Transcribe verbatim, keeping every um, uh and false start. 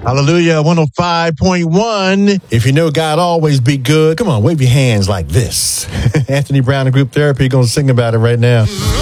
Hallelujah, one oh five point one. If you know God always be good, come on, wave your hands like this. Anthony Brown and Group Therapy going to sing about it right now.